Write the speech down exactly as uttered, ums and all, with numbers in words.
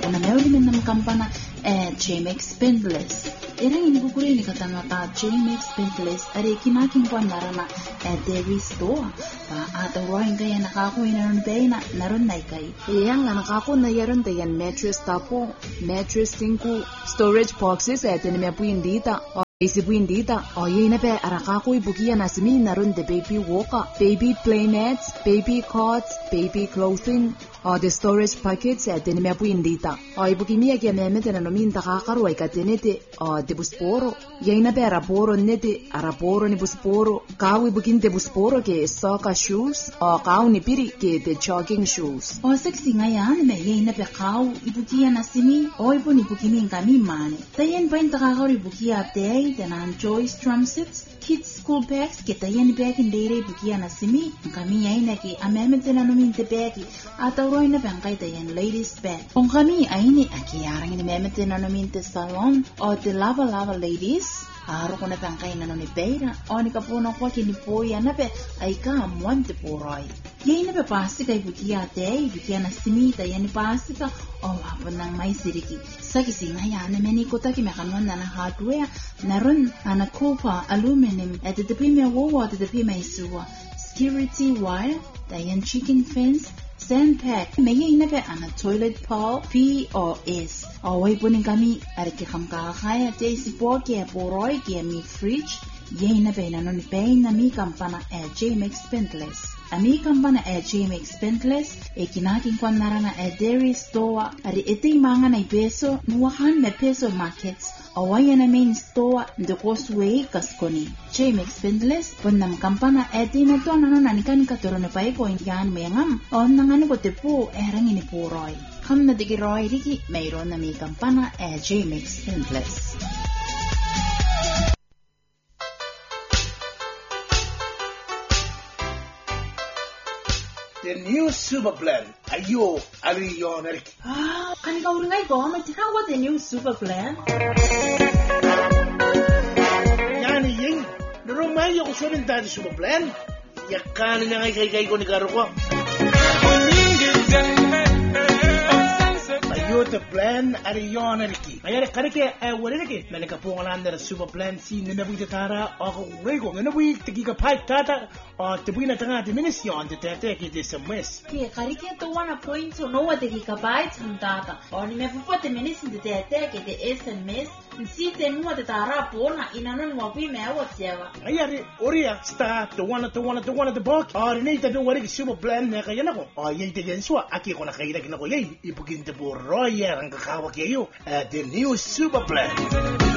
Una meuli minam kampana eh J-Max Spendless. Erang ini bukuri ni kata ngata J-Max Spendless are kinakin pa narana eh Dairy Store. Pa ata roing kaya nakako inaron na naron na ikay. Iyang na nakako na yaron tayan mattress tapo, mattress tinku, storage boxes eh tinimya po indita. Isi po indita. O yun na pe arakako ibukiya na simi naron the baby walker, baby play mats, baby cots, baby clothing. O the storage packets eh tinimya po indita. O ibukimiya kaya memete na nominta kakaruay ka tinete o de busporo. Yun na pe araporo nete araporo ni busporo. Kawi bukin de busporo ke soccer shoes o kaw ni piri ke the jogging shoes. O sexy ngayon me yun na pe kaw ibukiya na simi o ibu ni bukimi kami mani. Tayan pa yung takakaw ibukiya day tanan Joyce drum sets. Kids school bags kita yan bag in dere bukiya na simi kami ay na ki amemete na nominte bagi ataw roy na bangkay tayan ladies bag kung kami ay ni akiyarang ni memete na nominte salon o the lava lava ladies haro ko na bangkay na nomi beira o ni kapuno ko kini po yan na pe ay ka amuante po roy yay na pe pasti kay bukiya day bukiya na simi tayan ni pasti ka o hapon ng may siriki sa kising haya na menikota ki mekanon na na hardware naron ana copper aluminum at the pime wawa at the pime suwa security wire tayan chicken fence sand pack may na pe ana toilet pole P O S away po ning kami ari ki kam kakaya te si po ke poroy ke mi fridge yay na pe nanon pe na mi kampana e J-Max Spendless ami kampana e J-Max Spendless e kinakin kwan narana e dairy store ari iti mga na peso nuwahan me peso markets awaya na main store the causeway kaskoni J-Max Spendless ponnam kampana e di na to nano nanikan katuro na pai ko yan mengam on nangani ko tepu erang ini puroy kam na digi roy riki mayroon na mi kampana e J-Max Spendless. The new Super Blend. Ayo, ari yon erik. Ah, kan ikaw rin ngay ko, magtinawa the new Super Blend. Yani yun, narumayo ko siya rin dati Super Blend. Yakan na ngay kay ko ni Karo ko. Ayo, the blend ari yon eriki. Ayari karike wala eriki. Malika po nga na Super Blend si nanabuy tara ako rego. Nanabuy tigiga pipe tata. O tibuy na tanga diminisyon de tete ki de semwes. Ki karike to wana point so no wa tigiga pipe tam tata. O ni me pupo te minisin de tete ki de S M S. Si te mua de tara po na inanon mo pi me wa tsewa. Ayari oria sta to wana to wana to wana de bok. O ni te do wari Super Blend na kaya nako. O yey te jenswa aki ko na kaya kinako yey ipugin te po royer ang kakawa kayo. The new Super Blend.